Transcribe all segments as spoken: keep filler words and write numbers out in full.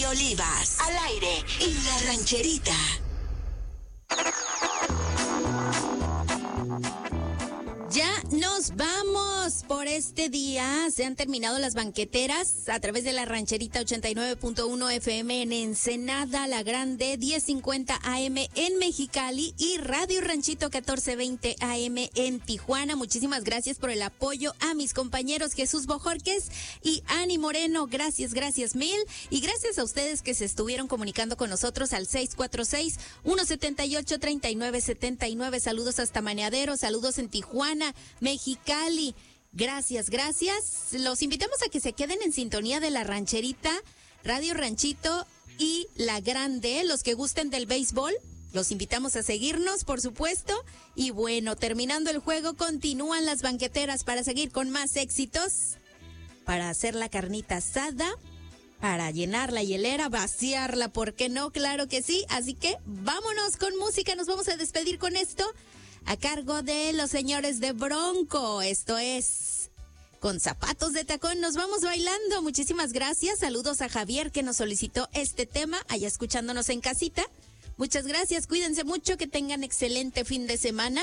Rosy Olivas, al aire en La Rancherita. Ya nos vamos por este día. Se han terminado las banqueteras a través de La Rancherita ochenta y nueve punto uno F M en Ensenada, La Grande, diez cincuenta A M en Mexicali y Radio Ranchito catorce veinte A M en Tijuana. Muchísimas gracias por el apoyo a mis compañeros Jesús Bojorquez y Ani Moreno. Gracias, gracias mil. Y gracias a ustedes que se estuvieron comunicando con nosotros al seis cuatro seis, uno siete ocho, tres nueve siete nueve. Saludos hasta Maneadero, saludos en Tijuana, Mexicali. Gracias, gracias. Los invitamos a que se queden en sintonía de La Rancherita, Radio Ranchito y La Grande. Los que gusten del béisbol, los invitamos a seguirnos, por supuesto. Y bueno, terminando el juego, continúan las banqueteras para seguir con más éxitos, para hacer la carnita asada, para llenar la hielera, vaciarla, ¿por qué no? Claro que sí. Así que vámonos con música. Nos vamos a despedir con esto a cargo de los señores de Bronco. Esto es Con Zapatos de Tacón. Nos vamos bailando. Muchísimas gracias. Saludos a Javier que nos solicitó este tema, allá escuchándonos en casita. Muchas gracias. Cuídense mucho. Que tengan excelente fin de semana.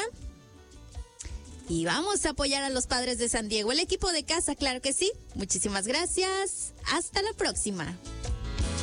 Y vamos a apoyar a los Padres de San Diego. El equipo de casa, claro que sí. Muchísimas gracias. Hasta la próxima.